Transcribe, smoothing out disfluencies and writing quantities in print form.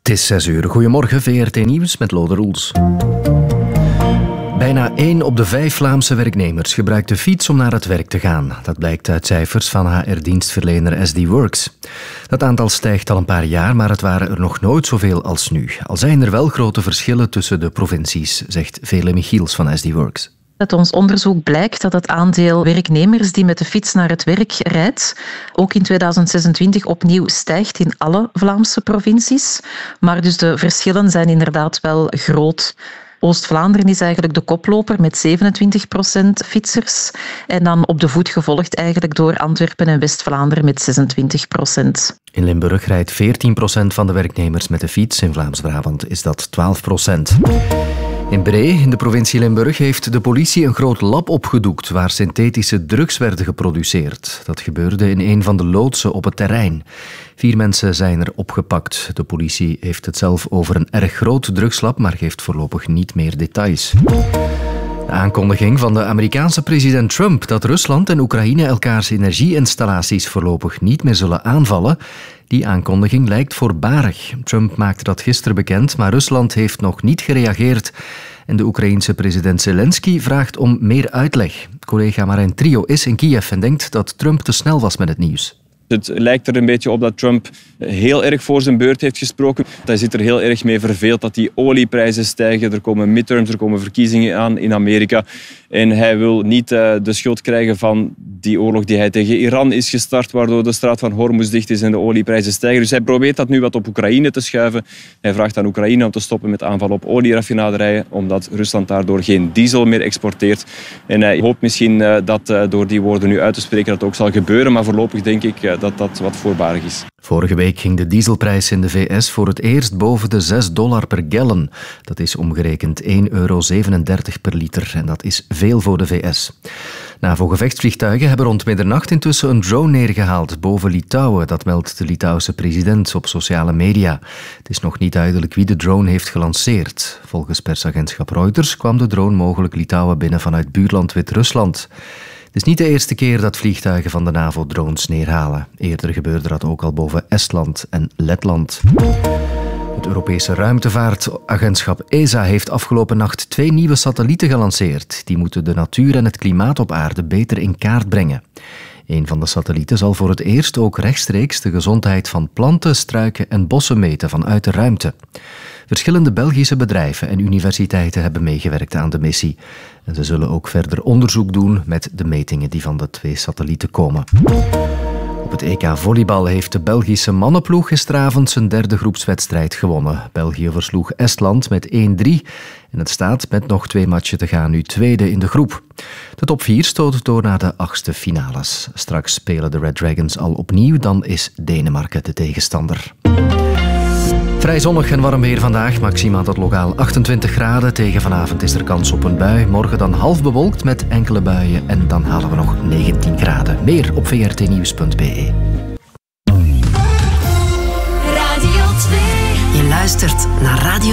Het is 6 uur. Goedemorgen, VRT Nieuws met Lode Roels. Bijna 1 op de 5 Vlaamse werknemers gebruikt de fiets om naar het werk te gaan. Dat blijkt uit cijfers van HR-dienstverlener SD Works. Dat aantal stijgt al een paar jaar, maar het waren er nog nooit zoveel als nu. Al zijn er wel grote verschillen tussen de provincies, zegt Vele Michiels van SD Works. Uit ons onderzoek blijkt dat het aandeel werknemers die met de fiets naar het werk rijdt ook in 2026 opnieuw stijgt in alle Vlaamse provincies. Maar dus de verschillen zijn inderdaad wel groot. Oost-Vlaanderen is eigenlijk de koploper met 27% fietsers. En dan op de voet gevolgd eigenlijk door Antwerpen en West-Vlaanderen met 26%. In Limburg rijdt 14% van de werknemers met de fiets. In Vlaams-Brabant is dat 12%. In Bree, in de provincie Limburg, heeft de politie een groot lab opgedoekt waar synthetische drugs werden geproduceerd. Dat gebeurde in een van de loodsen op het terrein. 4 mensen zijn er opgepakt. De politie heeft het zelf over een erg groot drugslab, maar geeft voorlopig niet meer details. De aankondiging van de Amerikaanse president Trump dat Rusland en Oekraïne elkaars energieinstallaties voorlopig niet meer zullen aanvallen, die aankondiging lijkt voorbarig. Trump maakte dat gisteren bekend, maar Rusland heeft nog niet gereageerd. En de Oekraïense president Zelensky vraagt om meer uitleg. Collega Marijn Trio is in Kiev en denkt dat Trump te snel was met het nieuws. Het lijkt er een beetje op dat Trump heel erg voor zijn beurt heeft gesproken. Hij zit er heel erg mee verveeld dat die olieprijzen stijgen. Er komen midterms, er komen verkiezingen aan in Amerika. En hij wil niet de schuld krijgen van die oorlog die hij tegen Iran is gestart, waardoor de straat van Hormuz dicht is en de olieprijzen stijgen. Dus hij probeert dat nu wat op Oekraïne te schuiven. Hij vraagt aan Oekraïne om te stoppen met aanvallen op olieraffinaderijen, omdat Rusland daardoor geen diesel meer exporteert. En hij hoopt misschien dat door die woorden nu uit te spreken dat ook zal gebeuren, maar voorlopig denk ik dat dat wat voorbarig is. Vorige week ging de dieselprijs in de VS voor het eerst boven de $6 per gallon. Dat is omgerekend €1,37 per liter en dat is veel voor de VS. NAVO-gevechtsvliegtuigen hebben rond middernacht intussen een drone neergehaald boven Litouwen. Dat meldt de Litouwse president op sociale media. Het is nog niet duidelijk wie de drone heeft gelanceerd. Volgens persagentschap Reuters kwam de drone mogelijk Litouwen binnen vanuit buurland Wit-Rusland. Het is niet de eerste keer dat vliegtuigen van de NAVO drones neerhalen. Eerder gebeurde dat ook al boven Estland en Letland. Het Europese ruimtevaartagentschap ESA heeft afgelopen nacht 2 nieuwe satellieten gelanceerd. Die moeten de natuur en het klimaat op aarde beter in kaart brengen. Een van de satellieten zal voor het eerst ook rechtstreeks de gezondheid van planten, struiken en bossen meten vanuit de ruimte. Verschillende Belgische bedrijven en universiteiten hebben meegewerkt aan de missie. En ze zullen ook verder onderzoek doen met de metingen die van de 2 satellieten komen. Op het EK volleybal heeft de Belgische mannenploeg gisteravond zijn 3e groepswedstrijd gewonnen. België versloeg Estland met 1-3 en het staat met nog 2 matchen te gaan nu tweede in de groep. De top 4 stoot door naar de 8e finales. Straks spelen de Red Dragons al opnieuw, dan is Denemarken de tegenstander. Vrij zonnig en warm weer vandaag, maximaal tot lokaal 28 graden. Tegen vanavond is er kans op een bui. Morgen dan half bewolkt met enkele buien en dan halen we nog 19 graden. Meer op vrtnieuws.be. Radio 2. Je luistert naar Radio